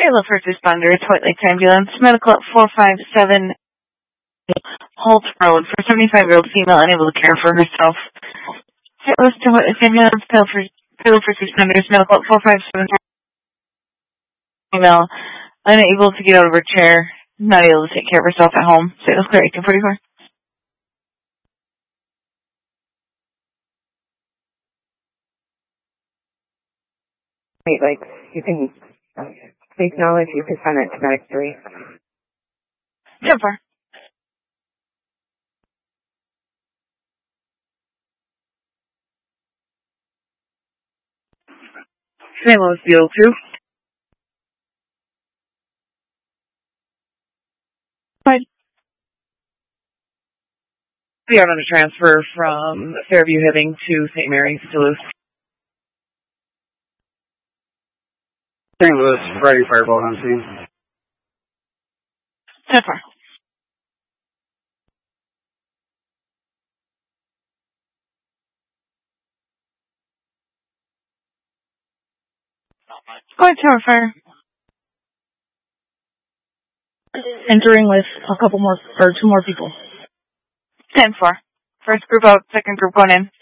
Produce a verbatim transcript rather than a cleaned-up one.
Salem First Responders, White Lake Ambulance, medical at four five seven Holt Road for seventy-five-year-old female unable to care for herself. Saint Louis to White Lake Ambulance, Salem First Responders, medical at four five seven female unable to get out of her chair, not able to take care of herself at home. Saint Louis Clear eighteen forty-four. Wait, like, you can please know if you can send it to Medic three. ten four. Saint Louis Field two. Fine. We are on a transfer from Fairview Hibbing to Saint Mary's, Duluth. Saint Louis, Friday Firebolt on scene. ten four. Going tower fire. Entering with a couple more, or two more people. ten four. First group out, second group going in.